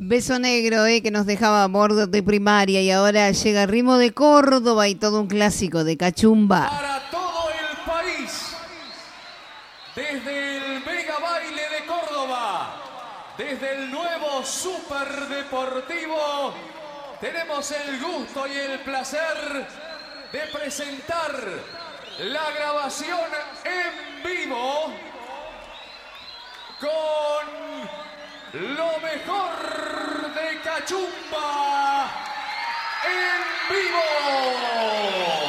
Beso Negro, que nos dejaba a bordo de Primaria y ahora llega Ritmo de Córdoba y todo un clásico de Cachumba. Para todo el país, desde el Mega Baile de Córdoba, desde el nuevo Superdeportivo, tenemos el gusto y el placer de presentar la grabación en vivo con lo mejor de Cachumba en vivo.